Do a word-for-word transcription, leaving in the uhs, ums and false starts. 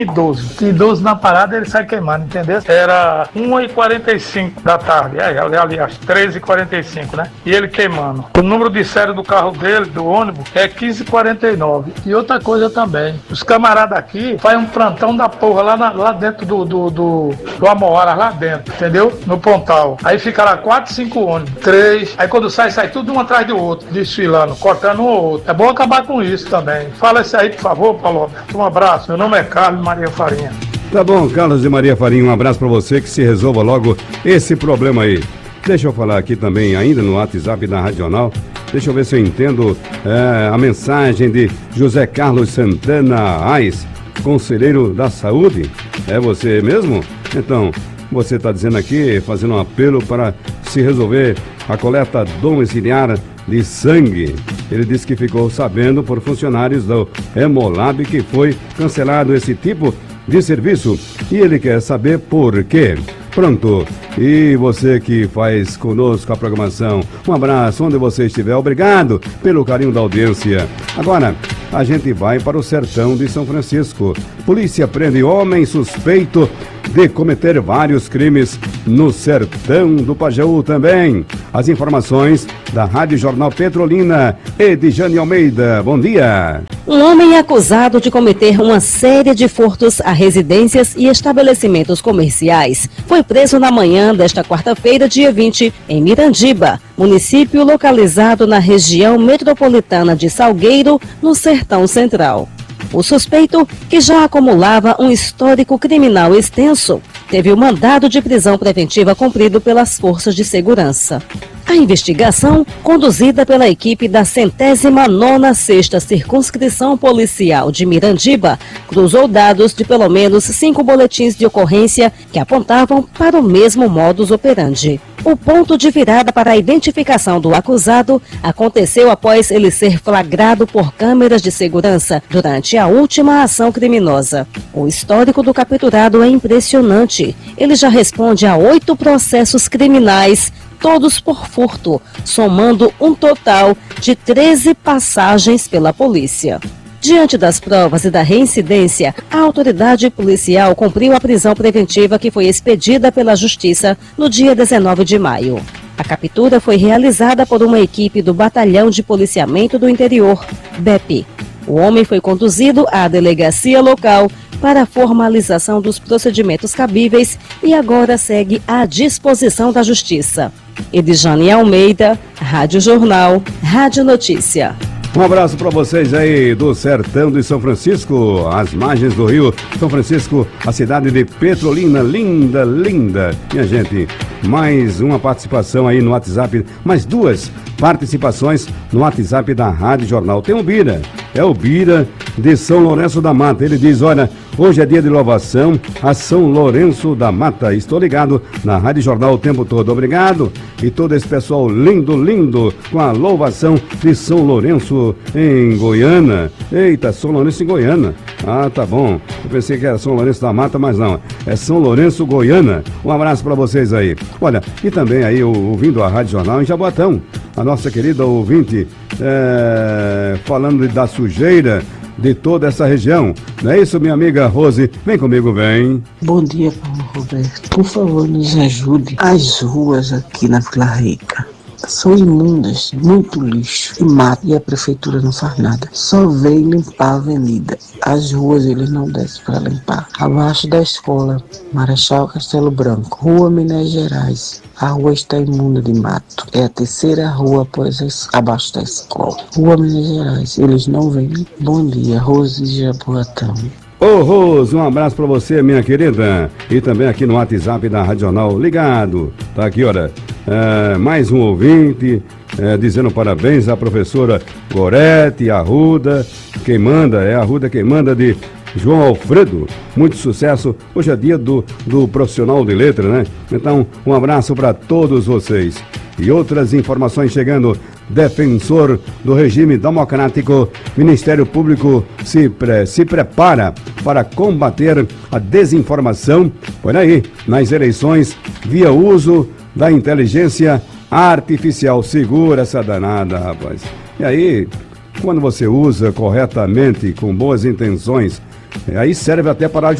idoso. Idoso na parada, ele sai queimando, entendeu? Era uma e quarenta e cinco da tarde, é, aliás, treze e quarenta e cinco, né? E ele queimando. O número de série do carro dele, do ônibus, é quinze e quarenta e nove. E outra coisa também, os camaradas aqui fazem um plantão da porra lá, na, lá dentro do, do, do, do Amoara, lá dentro, entendeu? No Pontal. Aí fica lá quatro, cinco ônibus, três. Aí quando sai, sai tudo um atrás do outro, desfilando, cortando um ou outro. É bom acabar com isso também. Fala isso aí, por favor, Paulo Alberto. Um abraço. Meu nome é Carlos Maria Farinha. Tá bom, Carlos de Maria Farinha, um abraço pra você, que se resolva logo esse problema aí. Deixa eu falar aqui também, ainda no WhatsApp da Radional, deixa eu ver se eu entendo é, a mensagem de José Carlos Santana Reis, conselheiro da saúde. É você mesmo? Então, você está dizendo aqui, fazendo um apelo para se resolver a coleta domiciliar de sangue. Ele disse que ficou sabendo por funcionários do Hemolab que foi cancelado esse tipo de serviço e ele quer saber por quê. Pronto, e você que faz conosco a programação, um abraço onde você estiver, obrigado pelo carinho da audiência. Agora, a gente vai para o sertão de São Francisco. Polícia prende homem suspeito de cometer vários crimes no sertão do Pajeú também. As informações da Rádio Jornal Petrolina, Edjane Almeida. Bom dia. Um homem acusado de cometer uma série de furtos a residências e estabelecimentos comerciais foi preso na manhã desta quarta-feira, dia vinte, em Mirandiba, município localizado na região metropolitana de Salgueiro, no Sertão Central. O suspeito, que já acumulava um histórico criminal extenso, teve o mandado de prisão preventiva cumprido pelas forças de segurança. A investigação, conduzida pela equipe da centésima nona sexta Circunscrição Policial de Mirandiba, cruzou dados de pelo menos cinco boletins de ocorrência que apontavam para o mesmo modus operandi. O ponto de virada para a identificação do acusado aconteceu após ele ser flagrado por câmeras de segurança durante a última ação criminosa. O histórico do capturado é impressionante. Ele já responde a oito processos criminais, todos por furto, somando um total de treze passagens pela polícia. Diante das provas e da reincidência, a autoridade policial cumpriu a prisão preventiva que foi expedida pela Justiça no dia dezenove de maio. A captura foi realizada por uma equipe do Batalhão de Policiamento do Interior, B E P. O homem foi conduzido à delegacia local para a formalização dos procedimentos cabíveis e agora segue à disposição da Justiça. Edjane Almeida, Rádio Jornal, Rádio Notícia. Um abraço para vocês aí do sertão de São Francisco, às margens do rio São Francisco, a cidade de Petrolina, linda, linda. Minha gente, mais uma participação aí no WhatsApp, mais duas participações no WhatsApp da Rádio Jornal. Tem o Bira, é o Bira de São Lourenço da Mata. Ele diz, olha, hoje é dia de louvação a São Lourenço da Mata. Estou ligado na Rádio Jornal o tempo todo. Obrigado. E todo esse pessoal lindo, lindo, com a louvação de São Lourenço em Goiânia. Eita, São Lourenço em Goiânia. Ah, tá bom. Eu pensei que era São Lourenço da Mata, mas não. É São Lourenço, Goiânia. Um abraço para vocês aí. Olha, e também aí ouvindo a Rádio Jornal em Jaboatão. A nossa querida ouvinte é, falando da sujeira de toda essa região. Não é isso, minha amiga Rose? Vem comigo, vem. Bom dia, Paulo Roberto. Por favor, nos ajude. As ruas aqui na Vila Rica são imundas, muito lixo e mato, e a prefeitura não faz nada. Só vem limpar a avenida. As ruas eles não descem para limpar. Abaixo da escola Marechal Castelo Branco, Rua Minas Gerais, a rua está imunda de mato. É a terceira rua após a, abaixo da escola. Rua Minas Gerais, eles não vêm. Bom dia, Rose de Jaboatão. Ô Rose, um abraço pra você, minha querida. E também aqui no WhatsApp da Radional, ligado. Tá aqui, olha, é, mais um ouvinte é, dizendo parabéns à professora Gorete Arruda. Quem manda é a Arruda, quem manda de João Alfredo. Muito sucesso. Hoje é dia do, do profissional de letra, né? Então, um abraço para todos vocês. E outras informações chegando. Defensor do regime democrático, Ministério Público se, pre, se prepara para combater a desinformação, por aí, nas eleições, via uso da inteligência artificial. Segura essa danada, rapaz. E aí, quando você usa corretamente, com boas intenções, Aí serve até para